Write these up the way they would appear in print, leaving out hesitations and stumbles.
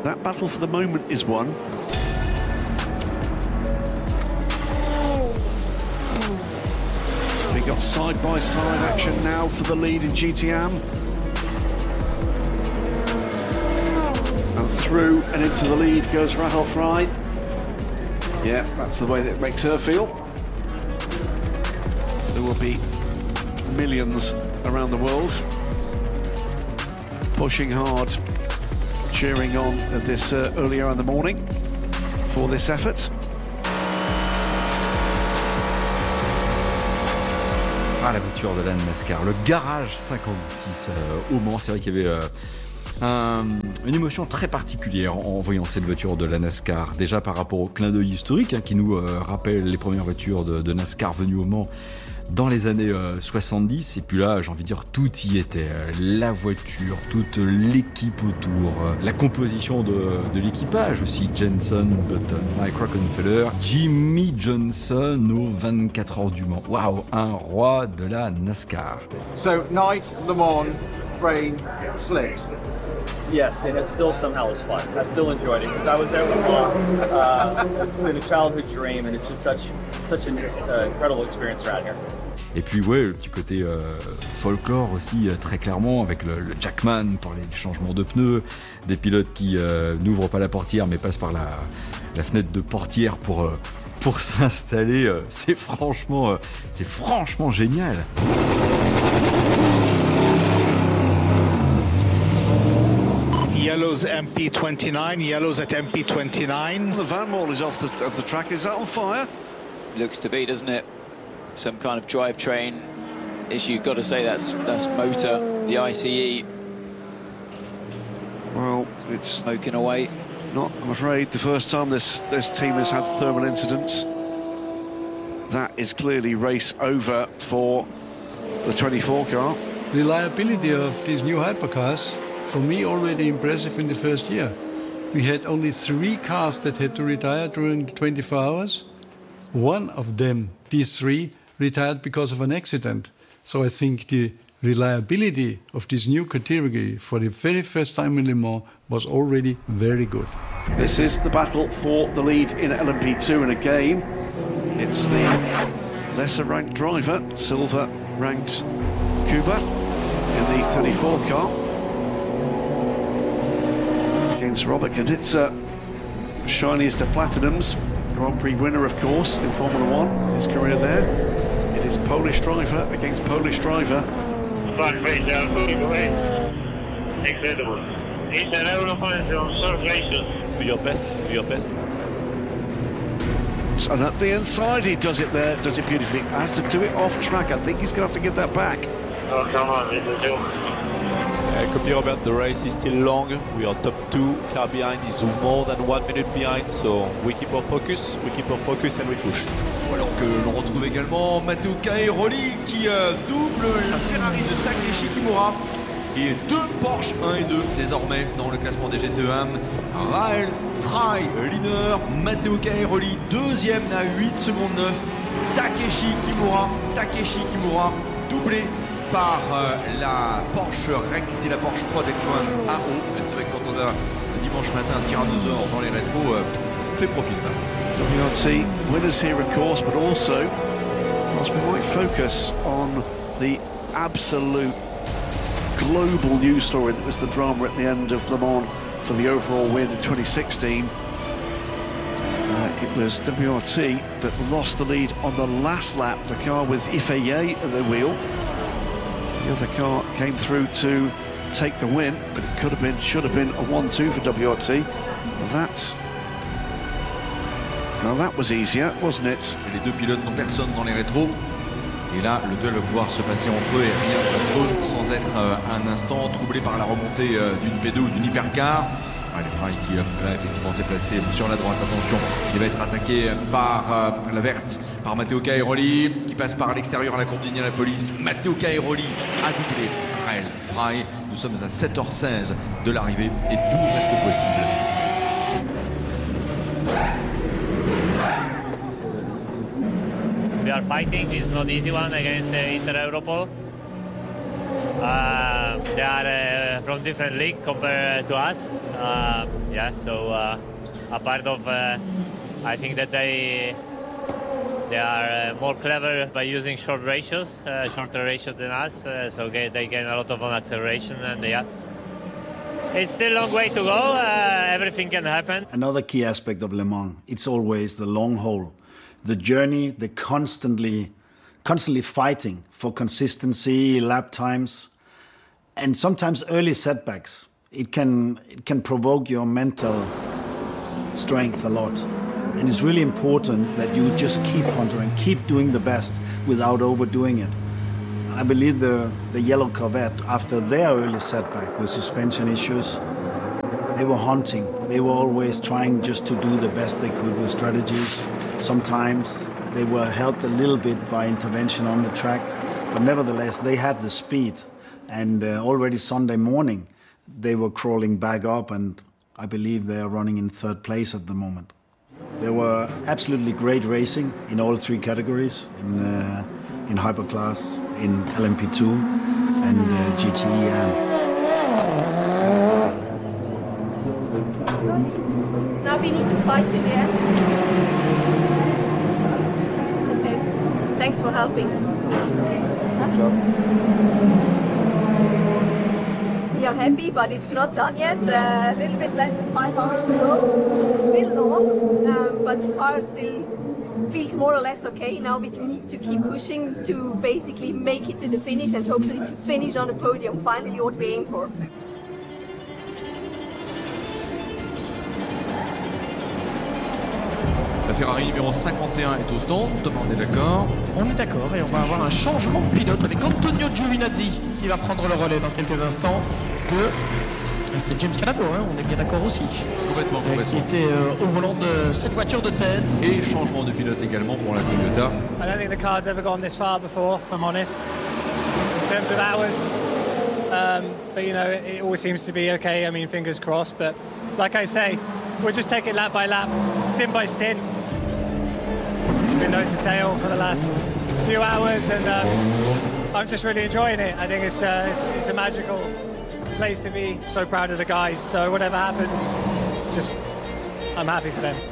That battle for the moment is won. We got side-by-side action now for the lead in GTM. And through and into the lead goes Rahel Frey. Yeah, that's the way that it makes her feel. There will be millions around the world pushing hard, cheering on this earlier in the morning for this effort. Ah, la voiture de la NASCAR, le garage 56 au Mans. C'est vrai qu'il y avait une émotion très particulière en voyant cette voiture de la NASCAR. Déjà par rapport au clin d'œil historique qui nous rappelle les premières voitures de NASCAR venues au Mans dans les années 70. Et puis là, j'ai envie de dire, tout y était. La voiture, toute l'équipe autour, la composition de l'équipage aussi. Jenson Button, Mike Rockenfeller, Jimmy Johnson aux 24 heures du Mans. Waouh, un roi de la NASCAR. So, night, Le Mans, rain, slicks. Yes, and it still somehow was fun. I still enjoyed it. I was there with Mom. It's been a childhood dream, and it's just such an incredible experience around here. Et puis ouais, le petit côté folklore aussi, très clairement, avec le Jackman pour les changements de pneus, des pilotes qui n'ouvrent pas la portière mais passent par la fenêtre de portière pour s'installer. C'est franchement génial. Yellow's MP29, Yellow's at MP29. The Van Wall is off the track. Is that on fire? Looks to be, doesn't it? Some kind of drivetrain issue. Got to say that's motor, the ICE. Well, it's smoking away. Not, I'm afraid, the first time this team has had thermal incidents. That is clearly race over for the 24 car. Reliability of these new hypercars, for me, already impressive in the first year. We had only 3 cars that had to retire during the 24 hours. One of them, these 3, retired because of an accident. So I think the reliability of this new category for the very first time in Le Mans was already very good. This is the battle for the lead in LMP2, and again, it's the lesser-ranked driver, silver-ranked Kuba, in the 34 car against Robert Kubica, shiniest of platinums, Grand Prix winner, of course, in Formula One, his career there. It is Polish driver against Polish driver. Incredible. He's an European, do your best, do your best. And at the inside, he does it there, does it beautifully. Has to do it off track. I think he's going to have to give that back. Oh, come on, it's a joke. Copy Robert, the race is still long. We are top 2. Car behind is more than 1 minute behind, so we keep our focus and we push. Alors que l'on retrouve également Matteo Cairoli qui double la Ferrari de Takeshi Kimura. Et 2 Porsche 1 et 2 désormais dans le classement des GT1. Rahel Frey, leader. Matteo Cairoli, deuxième à 8 secondes 9. Takeshi Kimura, doublé par la Porsche Rex et la Porsche Project One AO. C'est vrai que quand on a dimanche matin un tyrannosaure dans les rétros, on fait profil. WRT winners here, of course, but also, whilst we might focus on the absolute global news story that was the drama at the end of Le Mans for the overall win in 2016, it was WRT that lost the lead on the last lap, the car with Ifeye at the wheel. The other car came through to take the win, but it should have been a 1-2 for WRT. Now that was easier, wasn't it? Les deux pilotes n'ont personne dans les rétros. Et là, le duel va pouvoir se passer entre eux et rien contre eux, sans être un instant troublé par la remontée d'une P2 ou d'une hypercar. Les Frey qui là effectivement s'est placé sur la droite. Attention, il va être attaqué par la verte, par Matteo Cairoli, qui passe par l'extérieur à la courbe d'Indianapolis. Matteo Cairoli a doublé Rahel Frey. Nous sommes à 7h16 de l'arrivée et tout reste possible. We are fighting. It's not easy one against Inter Europol. They are from different league compared to us. So a part of, I think that they are more clever by using shorter ratios than us. So they gain a lot of on acceleration, and it's still a long way to go. Everything can happen. Another key aspect of Le Mans, it's always the long haul, the journey, the constantly fighting for consistency, lap times, and sometimes early setbacks. It can provoke your mental strength a lot. And it's really important that you just keep hunting, keep doing the best without overdoing it. I believe the yellow Corvette, after their early setback with suspension issues, they were hunting. They were always trying just to do the best they could with strategies. Sometimes they were helped a little bit by intervention on the track, but nevertheless, they had the speed. And already Sunday morning, they were crawling back up, and I believe they are running in third place at the moment. There were absolutely great racing in all three categories, in Hyperclass, in LMP2, and GT. Now we need to fight in the end. Okay. Thanks for helping. Good job. We are happy, but it's not done yet. A little bit less than 5 hours to go. Still long, but the car still feels more or less okay. Now we need to keep pushing to basically make it to the finish and hopefully to finish on the podium. Finally, what we aim for. La Ferrari numéro 51 est au stand, tout le monde est d'accord. On est d'accord et on va avoir un changement de pilote avec Antonio Giovinazzi qui va prendre le relais dans quelques instants c'était James Calado, hein, on est bien d'accord aussi. Complètement. Qui était au volant de cette voiture de tête. Et changement de pilote également pour la Toyota. I don't think the car's ever gone this far before, if I'm honest, in terms of hours. But you know, it always seems to be okay. I mean, fingers crossed. But like I say, we'll just take it lap by lap, stint by stint. Been nose to tail for the last few hours, and I'm just really enjoying it. I think it's a magical place to be. So proud of the guys. So whatever happens, I'm happy for them.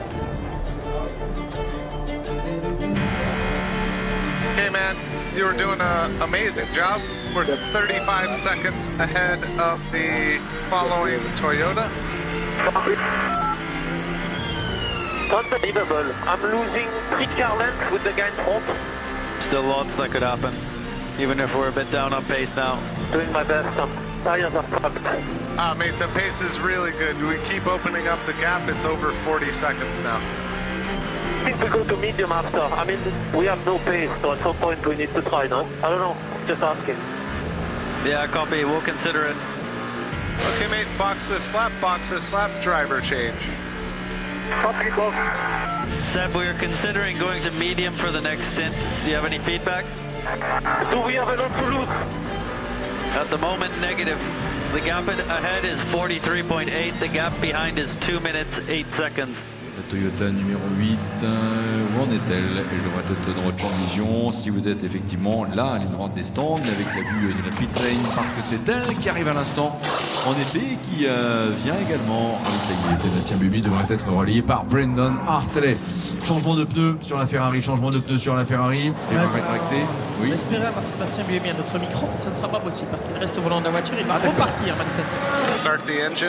Hey man, you were doing an amazing job. We're 35 seconds ahead of the following Toyota. Unbelievable. I'm losing 3 car lengths with the guy in front. Still lots that could happen, even if we're a bit down on pace now. Doing my best. Tires are fucked. Mate, the pace is really good. We keep opening up the gap. It's over 40 seconds now. I think we go to medium after. I mean, we have no pace, so at some point we need to try, no? I don't know. Just asking. Yeah, copy. We'll consider it. Okay, mate. Box this lap, driver change. Copy, boss. Seb, we are considering going to medium for the next stint. Do you have any feedback? Do we have a lot to lose? At the moment, negative. The gap ahead is 43.8. The gap behind is 2 minutes, 8 seconds. La Toyota numéro 8, où en est-elle? Elle devrait être dans votre champ de vision si vous êtes effectivement là à ligne droite des stands, mais avec la vue de la pit lane, parce que c'est elle qui arrive à l'instant, en effet, qui vient également ravitailler. Sébastien Buemi devrait être relayé par Brendan Hartley. Changement de pneus sur la Ferrari, qui va rétracter. Oui. On espérait avoir Sébastien Buemi à notre micro, ça ne sera pas possible parce qu'il reste au volant de la voiture, il va repartir manifestement. Start the engine.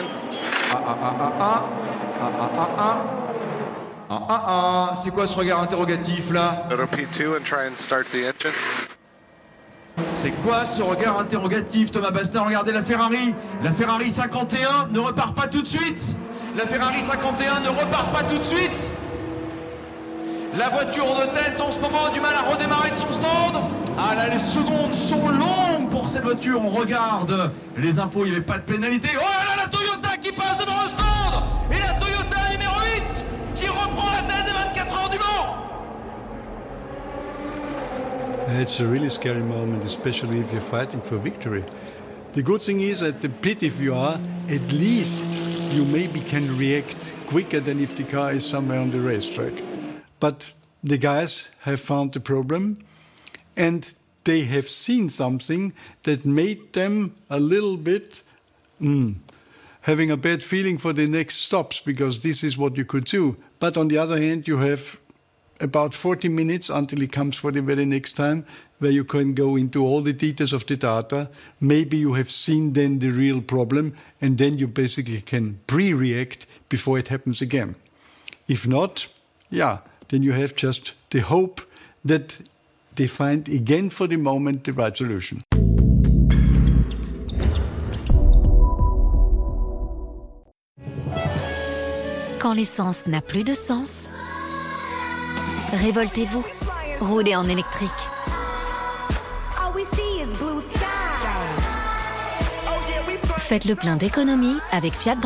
C'est quoi ce regard interrogatif là? Go to P2 and try and start the engine. C'est quoi ce regard interrogatif, Thomas Bastin? Regardez la Ferrari. La Ferrari 51 ne repart pas tout de suite. La Ferrari 51 ne repart pas tout de suite. La voiture de tête en ce moment a du mal à redémarrer de son stand. Ah là, les secondes sont longues pour cette voiture. On regarde les infos, il n'y avait pas de pénalité. Oh là là, la Toyota qui passe devant le stand. Et la Toyota numéro 8 qui reprend la tête des 24 heures du Mans. It's a really scary moment, especially if you're fighting for victory. The good thing is at the pit, if you are, at least you maybe can react quicker than if the car is somewhere on the racetrack. But the guys have found the problem, and they have seen something that made them a little bit having a bad feeling for the next stops, because this is what you could do. But on the other hand, you have about 40 minutes until it comes for the very next time, where you can go into all the details of the data. Maybe you have seen then the real problem, and then you basically can pre-react before it happens again. If not, then you have just the hope that they find again for the moment the right solution. Quand l'essence n'a plus de sens, révoltez-vous, roulez en électrique. Faites le plein d'économie avec Fiat Brava.